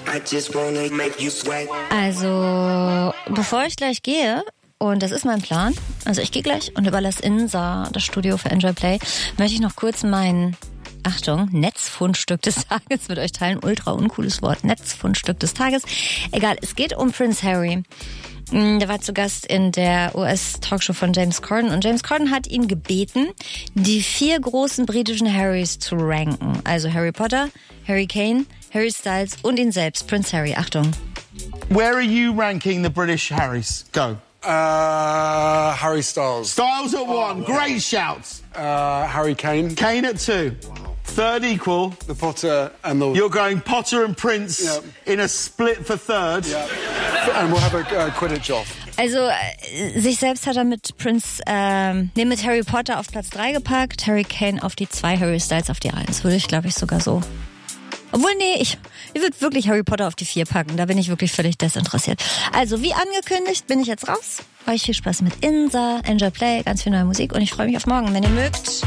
Also, bevor ich gleich gehe, und das ist mein Plan, also ich gehe gleich und überlasse Insa das Studio für Enjoy Play, möchte ich noch kurz mein, Achtung, Netzfundstück des Tages mit euch teilen. Ultra uncooles Wort, Netzfundstück des Tages. Egal, es geht um Prince Harry. Der war zu Gast in der US-Talkshow von James Corden und James Corden hat ihn gebeten, die 4 großen britischen Harrys zu ranken. Also Harry Potter, Harry Kane, Harry Styles und ihn selbst, Prince Harry. Achtung. Where are you ranking the British Harrys? Go. Harry Styles. Styles at 1. Great shouts. Harry Kane. Kane at 2. Third equal. The Potter and the... You're going Potter and Prince in a split for third. Yeah. And we'll have a Quidditch off. Also, sich selbst hat er mit mit Harry Potter auf Platz 3 gepackt, Harry Kane auf die 2, Harry Styles auf die 1. Würde ich, glaube ich, sogar so. Obwohl, nee, ich würde wirklich Harry Potter auf die 4 packen. Da bin ich wirklich völlig desinteressiert. Also, wie angekündigt, bin ich jetzt raus. Euch viel Spaß mit Insa, Enjoy Play, ganz viel neue Musik und ich freue mich auf morgen, wenn ihr mögt.